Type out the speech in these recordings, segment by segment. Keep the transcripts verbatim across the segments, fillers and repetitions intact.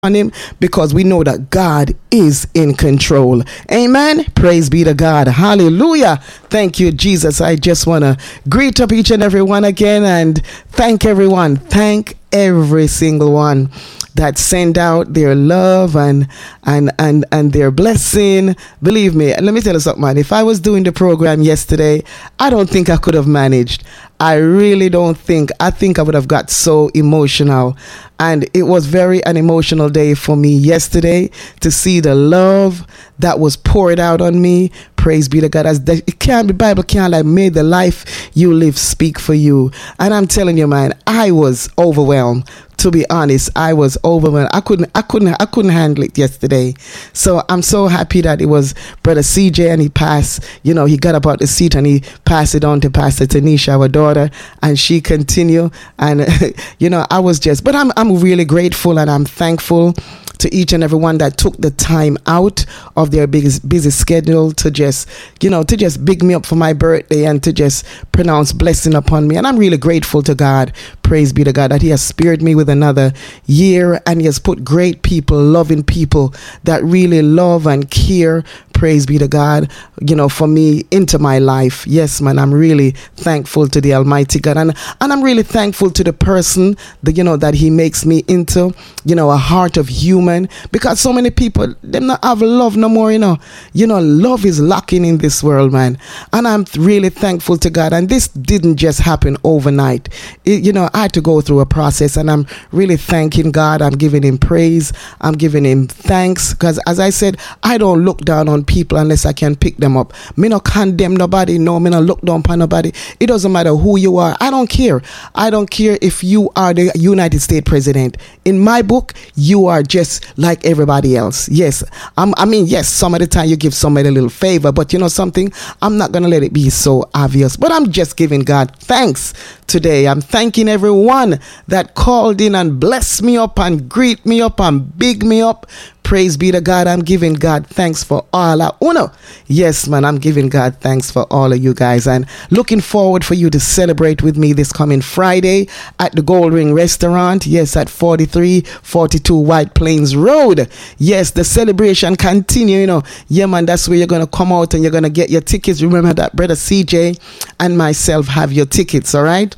on him because we know that God is in control. Amen. Praise be to God. Hallelujah. Thank you, Jesus. I just want to greet up each and every one again and thank everyone. Thank every single one that send out their love and and and and their blessing. Believe me, let me tell you something, man. If I was doing the program yesterday, I don't think I could have managed. I really don't think. I think I would have got so emotional. And it was very an emotional day for me yesterday to see the love that was poured out on me. Praise be to God. As the, it can't be Bible can't like made the life you live speak for you. And I'm telling you, man, I was overwhelmed. To be honest, I was overwhelmed. I couldn't, I couldn't, I couldn't handle it yesterday. So I'm so happy that it was Brother C J and he passed, you know, he got up out the seat and he passed it on to Pastor Tanisha, our daughter, and she continued. And, you know, I was just, but I'm, I'm really grateful and I'm thankful to each and everyone that took the time out of their biggest busy schedule to just, you know, to just big me up for my birthday and to just pronounce blessing upon me. And I'm really grateful to God. Praise be to God that he has spared me with another year and he has put great people, loving people that really love and care. Praise be to God, you know, for me into my life. Yes, man, I'm really thankful to the Almighty God. And, and I'm really thankful to the person that, you know, that he makes me into, you know, a heart of human. Because so many people, them not have love no more, you know. You know, love is lacking in this world, man. And I'm really thankful to God. And this didn't just happen overnight. It, you know, I had to go through a process and I'm really thanking God. I'm giving him praise. I'm giving him thanks. Because as I said, I don't look down on people unless I can pick them up. Me not condemn nobody. No, me not look down upon nobody. It doesn't matter who you are. I don't care. I don't care if you are the United States president. In my book, you are just like everybody else. Yes. I'm, I mean, yes, some of the time you give somebody a little favor, but you know something? I'm not going to let it be so obvious, but I'm just giving God thanks today. I'm thanking everyone that called in and blessed me up and greet me up and big me up. Praise be to God. I'm giving God thanks for all of uno. Yes, man, I'm giving God thanks for all of you guys and looking forward for you to celebrate with me this coming Friday at the Gold Ring Restaurant. Yes, at forty-three forty-two White Plains Road. Yes, the celebration continue, you know. Yeah, man, that's where you're going to come out and you're going to get your tickets. Remember that Brother C J and myself have your tickets, all right?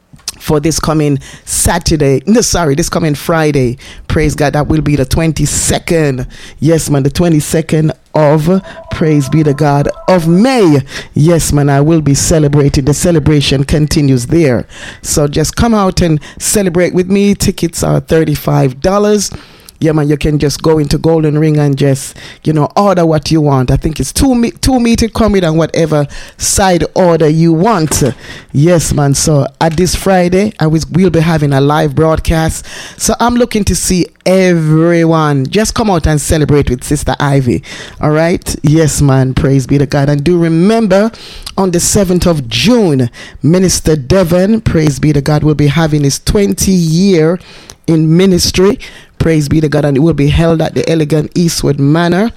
For this coming Saturday, no, sorry, this coming Friday. Praise God, that will be the twenty-second. Yes, man, the twenty-second of, praise be to God, of May. Yes, man, I will be celebrating. The celebration continues there. So just come out and celebrate with me. Tickets are thirty-five dollars. Yeah, man, you can just go into Golden Ring and just, you know, order what you want. I think it's two meat, two meat coming and whatever side order you want. Yes, man. So at this Friday, I was, we'll be having a live broadcast. So I'm looking to see everyone. Just come out and celebrate with Sister Ivy. All right. Yes, man. Praise be to God. And do remember on the seventh of June, Minister Devon, praise be to God, will be having his twenty year in ministry. Praise be to God, and it will be held at the Elegant Eastwood Manor.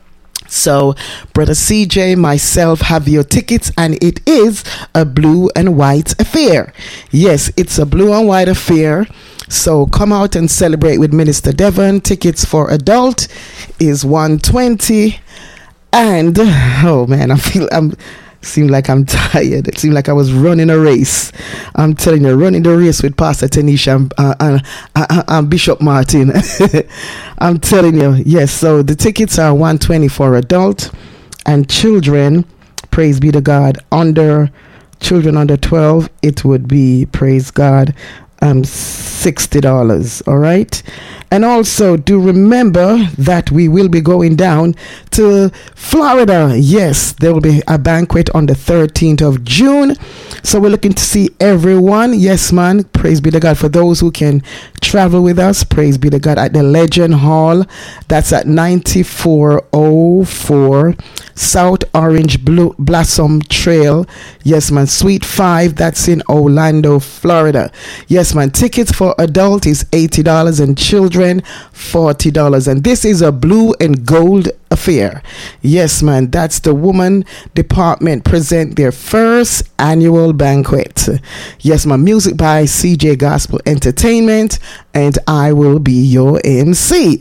So, Brother C J, myself have your tickets, and it is a blue and white affair. Yes, it's a blue and white affair. So come out and celebrate with Minister Devon. Tickets for adult is one hundred twenty dollars, and oh man, I feel I'm. Seemed like I'm tired. It seemed like I was running a race. I'm telling you, running the race with Pastor Tanisha and, uh, and, uh, and Bishop Martin. I'm telling you, yes. So the tickets are one hundred twenty dollars for adult and children. Praise be to God. Under children under twelve, it would be, praise God, um, sixty dollars. All right. And also do remember that we will be going down to Florida. Yes, there will be a banquet on the thirteenth of June. So we're looking to see everyone. Yes, man. Praise be to God for those who can travel with us. Praise be to God at the Legend Hall. That's at ninety-four oh four South Orange Blue Blossom Trail. Yes, man. Suite five. That's in Orlando, Florida. Yes, Yes, man. Tickets for adult is eighty dollars and children forty dollars. And this is a blue and gold affair. Yes, man. That's the Woman Department present their first annual banquet. Yes, my music by C J Gospel Entertainment, and I will be your M C.